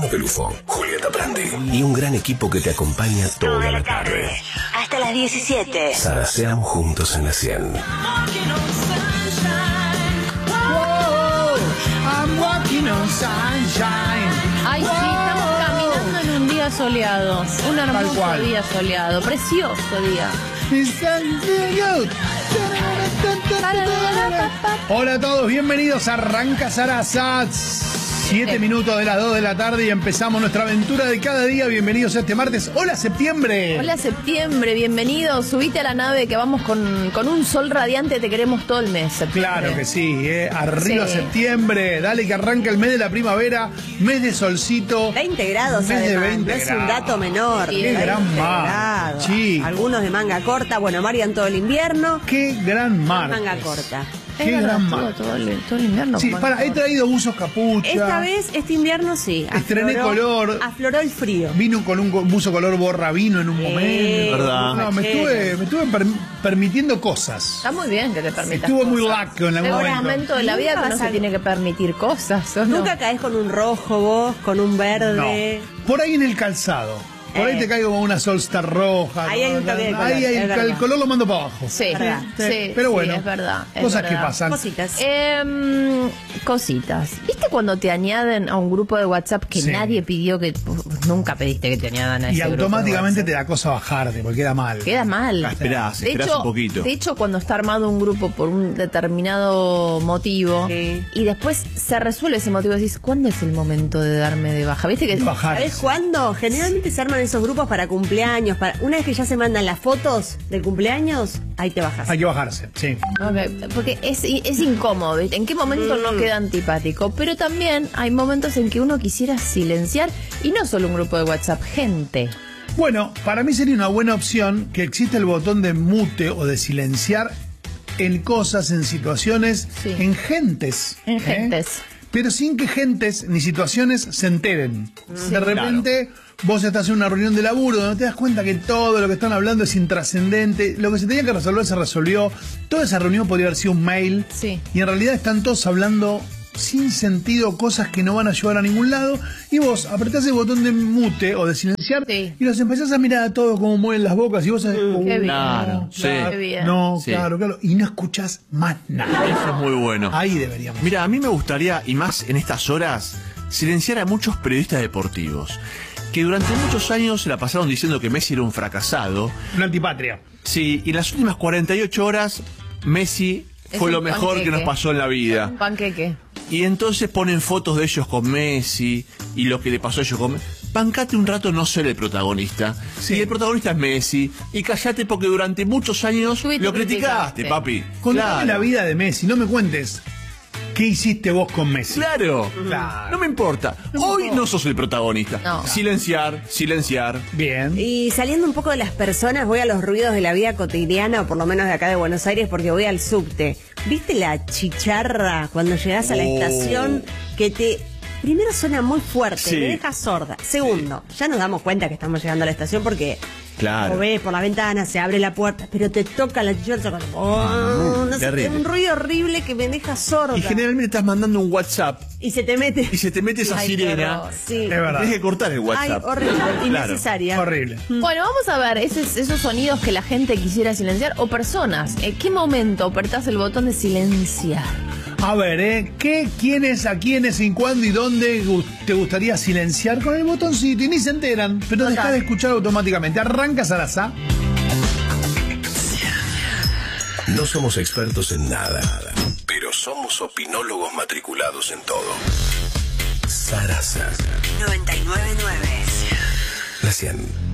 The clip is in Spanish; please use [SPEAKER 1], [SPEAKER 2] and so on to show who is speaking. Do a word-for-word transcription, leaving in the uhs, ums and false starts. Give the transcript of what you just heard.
[SPEAKER 1] Pelufo, Julieta Prandi y un gran equipo que te acompaña toda la tarde.
[SPEAKER 2] Hasta las diecisiete.
[SPEAKER 1] Zaraseamos juntos en la cien.
[SPEAKER 3] Ay, sí, estamos caminando en un día soleado. Un hermoso día soleado. Precioso día.
[SPEAKER 4] Hola a todos, bienvenidos a Arranca Sarasats. Siete minutos de las dos de la tarde y empezamos nuestra aventura de cada día. Bienvenidos a este martes. ¡Hola, septiembre!
[SPEAKER 3] Hola, septiembre, bienvenidos. Subite a la nave que vamos con, con un sol radiante. Te queremos todo el mes, septiembre.
[SPEAKER 4] Claro que sí, ¿eh? Arriba sí. Septiembre. Dale que arranca el mes de la primavera. Mes de solcito.
[SPEAKER 2] veinte grados, mes además. De veinte no es un dato menor.
[SPEAKER 4] Sí, ¡qué gran mar! Sí.
[SPEAKER 2] Algunos de manga corta. Bueno, Marian todo el invierno.
[SPEAKER 4] ¡Qué gran mar!
[SPEAKER 2] Manga corta.
[SPEAKER 4] ¡Qué
[SPEAKER 3] verdad,
[SPEAKER 4] gran mar!
[SPEAKER 3] Todo, todo, el, todo el invierno.
[SPEAKER 4] Sí, para, he traído buzos capucha.
[SPEAKER 2] Esta vez, este invierno sí.
[SPEAKER 4] Estrené color.
[SPEAKER 2] Afloró el frío.
[SPEAKER 4] Vino con un buzo color borra vino en un
[SPEAKER 2] eh,
[SPEAKER 4] momento.
[SPEAKER 5] ¿Verdad?
[SPEAKER 4] No, me estuve, me estuve per, permitiendo cosas.
[SPEAKER 3] Está muy bien que te permitas.
[SPEAKER 4] Estuvo
[SPEAKER 3] cosas.
[SPEAKER 4] muy laco en algún
[SPEAKER 3] Es un
[SPEAKER 4] momento.
[SPEAKER 3] momento de la vida que no se
[SPEAKER 2] a...
[SPEAKER 3] tiene que permitir cosas. ¿O
[SPEAKER 2] Nunca
[SPEAKER 3] no?
[SPEAKER 2] caes con un rojo vos, con un verde.
[SPEAKER 4] No. Por ahí en el calzado. Por
[SPEAKER 2] Eh.
[SPEAKER 4] ahí te caigo con una Solstar roja.
[SPEAKER 2] Ahí hay un cambio de color,
[SPEAKER 4] Ahí hay
[SPEAKER 2] es
[SPEAKER 4] el, el color lo mando para abajo.
[SPEAKER 3] Sí,
[SPEAKER 2] ¿verdad?
[SPEAKER 3] sí, sí,
[SPEAKER 4] Pero bueno,
[SPEAKER 3] sí, es verdad. Es
[SPEAKER 4] cosas
[SPEAKER 3] verdad.
[SPEAKER 4] que pasan.
[SPEAKER 2] Cositas.
[SPEAKER 3] Eh, cositas. ¿Viste cuando te añaden a un grupo de WhatsApp que
[SPEAKER 4] Sí.
[SPEAKER 3] nadie pidió que... Uf, nunca pediste que te añadan a
[SPEAKER 4] Y
[SPEAKER 3] ese grupo de
[SPEAKER 4] automáticamente
[SPEAKER 3] WhatsApp?
[SPEAKER 4] te da cosa bajarte, porque queda mal.
[SPEAKER 3] Queda mal.
[SPEAKER 5] Esperás,
[SPEAKER 3] De
[SPEAKER 5] esperás
[SPEAKER 3] hecho,
[SPEAKER 5] un poquito.
[SPEAKER 3] de hecho, cuando está armado un grupo por un determinado motivo
[SPEAKER 2] Sí.
[SPEAKER 3] y después se resuelve ese motivo, decís, ¿cuándo es el momento de darme de baja? ¿Viste que
[SPEAKER 4] Bajarse.
[SPEAKER 2] ¿Sabes cuándo? Generalmente se arman esos grupos para cumpleaños. Para... Una vez que ya se mandan las fotos del cumpleaños, ahí te bajas.
[SPEAKER 4] Hay que bajarse, sí.
[SPEAKER 3] Ok, porque es, es incómodo, ¿viste? ¿En qué momento
[SPEAKER 2] Mm.
[SPEAKER 3] no queda antipático? Pero también hay momentos en que uno quisiera silenciar, y no solo un grupo de WhatsApp, gente.
[SPEAKER 4] Bueno, para mí sería una buena opción que exista el botón de mute o de silenciar en cosas, en situaciones,
[SPEAKER 3] Sí.
[SPEAKER 4] en gentes.
[SPEAKER 3] En
[SPEAKER 4] ¿eh?
[SPEAKER 3] gentes.
[SPEAKER 4] Pero sin que gentes ni situaciones se enteren.
[SPEAKER 3] Sí,
[SPEAKER 4] de repente vos estás en una reunión de laburo donde te das cuenta que todo lo que están hablando es intrascendente. Lo que se tenía que resolver se resolvió. Toda esa reunión podría haber sido un mail.
[SPEAKER 3] Sí.
[SPEAKER 4] Y en realidad están todos hablando sin sentido, cosas que no van a llevar a ningún lado. Y vos apretás el botón de mute o de silenciar
[SPEAKER 3] Sí.
[SPEAKER 4] y los empezás a mirar a todos como mueven las bocas. Y vos sabés,
[SPEAKER 3] Qué
[SPEAKER 4] "Uh,
[SPEAKER 3] bien.
[SPEAKER 5] Claro, sí.
[SPEAKER 4] claro,
[SPEAKER 3] Qué bien.
[SPEAKER 4] no,
[SPEAKER 5] Sí.
[SPEAKER 4] claro, claro". Y no escuchás más nada.
[SPEAKER 5] Eso es muy bueno.
[SPEAKER 4] Ahí deberíamos.
[SPEAKER 5] Mira, a mí me gustaría, y más en estas horas, silenciar a muchos periodistas deportivos que durante muchos años se la pasaron diciendo que Messi era un fracasado.
[SPEAKER 4] Una antipatria.
[SPEAKER 5] Sí, y en las últimas cuarenta y ocho horas Messi
[SPEAKER 3] Es
[SPEAKER 5] fue
[SPEAKER 3] un
[SPEAKER 5] lo mejor
[SPEAKER 3] panqueque.
[SPEAKER 5] que nos pasó en la vida.
[SPEAKER 3] Un panqueque.
[SPEAKER 5] Y entonces ponen fotos de ellos con Messi y lo que le pasó a ellos con Messi. Bancate un rato no ser el protagonista.
[SPEAKER 4] Sí.
[SPEAKER 5] Y el protagonista es Messi. Y callate porque durante muchos años
[SPEAKER 3] Tuviste
[SPEAKER 5] lo
[SPEAKER 3] criticaste.
[SPEAKER 5] criticaste, papi.
[SPEAKER 4] Contame
[SPEAKER 5] Claro.
[SPEAKER 4] la vida de Messi, no me cuentes qué hiciste vos con Messi.
[SPEAKER 5] Claro.
[SPEAKER 4] Claro.
[SPEAKER 5] No me importa.
[SPEAKER 4] No me
[SPEAKER 5] Hoy
[SPEAKER 4] importa.
[SPEAKER 5] no sos el protagonista.
[SPEAKER 3] No.
[SPEAKER 5] Silenciar, silenciar.
[SPEAKER 4] Bien.
[SPEAKER 2] Y saliendo un poco de las personas, voy a los ruidos de la vida cotidiana, o por lo menos de acá de Buenos Aires, porque voy al subte. ¿Viste la chicharra cuando llegás a la
[SPEAKER 5] Oh.
[SPEAKER 2] estación que te... Primero suena muy fuerte,
[SPEAKER 5] Sí.
[SPEAKER 2] me deja sorda. Segundo, ya nos damos cuenta que estamos llegando a la estación porque
[SPEAKER 5] Claro.
[SPEAKER 2] lo ves por la ventana, se abre la puerta, pero te toca la chicharra. Oh, no sé,
[SPEAKER 5] terrible.
[SPEAKER 2] un ruido horrible que me deja sorda.
[SPEAKER 5] Y generalmente estás mandando un WhatsApp
[SPEAKER 2] Y se te mete...
[SPEAKER 5] y se te mete esa
[SPEAKER 3] Ay, qué
[SPEAKER 5] sirena.
[SPEAKER 3] horror.
[SPEAKER 2] Sí.
[SPEAKER 4] Es verdad.
[SPEAKER 5] Tienes que cortar el
[SPEAKER 2] Ay,
[SPEAKER 5] WhatsApp.
[SPEAKER 2] horrible,
[SPEAKER 5] Claro.
[SPEAKER 2] innecesaria.
[SPEAKER 4] Horrible.
[SPEAKER 3] Bueno, vamos a ver esos, esos sonidos que la gente quisiera silenciar o personas. ¿En qué momento apretás el botón de silenciar?
[SPEAKER 4] A ver, ¿eh? ¿Qué, quiénes, a quiénes, en cuándo y dónde gu- te gustaría silenciar con el botoncito? Y ni se enteran, pero
[SPEAKER 3] Total.
[SPEAKER 4] dejá de escuchar automáticamente. Arrancas a la sa.
[SPEAKER 1] No somos expertos en nada, pero somos opinólogos matriculados en todo. Sarasa.
[SPEAKER 2] noventa y nueve punto nueve.
[SPEAKER 1] La cien.